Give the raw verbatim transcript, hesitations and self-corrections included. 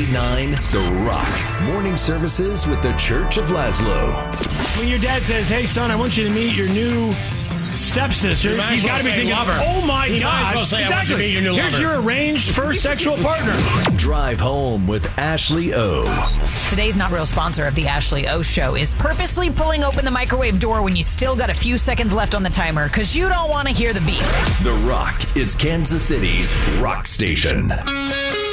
point nine The Rock. Morning services with the Church of Laszlo. When your dad says, hey, son, I want you to meet your new stepsister, he's got to be thinking, lover. oh, my he God. Might as well say, exactly. I want you to meet your new Here's lover. your arranged first sexual partner. Drive home with Ashley O. Today's Not Real sponsor of the Ashley O Show is purposely pulling open the microwave door when you still got a few seconds left on the timer because you don't want to hear the beep. The Rock is Kansas City's rock station.